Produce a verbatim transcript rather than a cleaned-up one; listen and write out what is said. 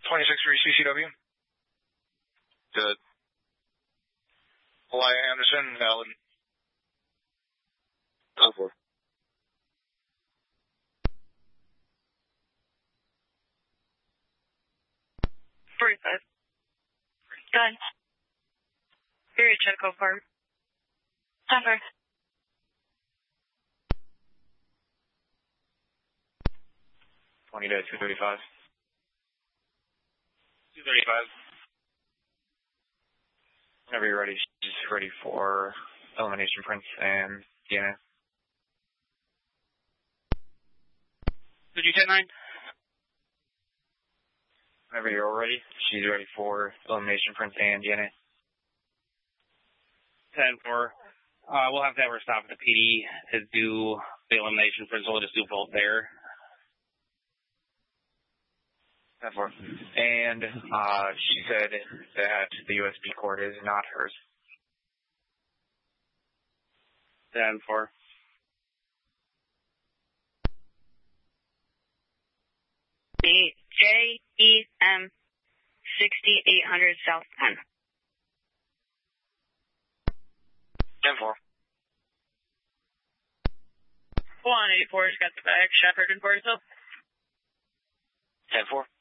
twenty-six three C C W. Good. Hawaii Anderson, valid. ten four. forty-five. Done. Period check go forward. Number. twenty to two thirty-five. two thirty-five. Whenever you're ready, she's ready for elimination prints and D N A. Did you ten nine? Whenever you're ready, she's ready for elimination prints and D N A. ten four. Uh, we'll have to have her stop at the P D to do the elimination prints. We'll just do both there. ten four. And uh, she said that the U S B cord is not hers. ten four. The J E M sixty-eight hundred South ten. ten four. one eighty-four's got the bag. Shepherd and Porto. ten four.